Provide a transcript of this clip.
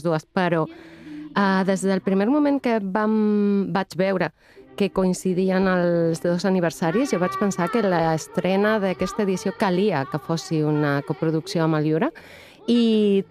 dues, però des del primer moment que vaig veure que coincidien els dos aniversaris, jo vaig pensar que l'estrena d'aquesta edició calia que fos una coproducció amb el Lliure, i